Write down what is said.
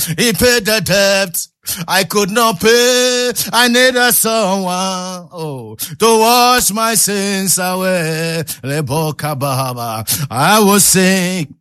He paid the debt I could not pay. I needed someone, to wash my sins away. I will sing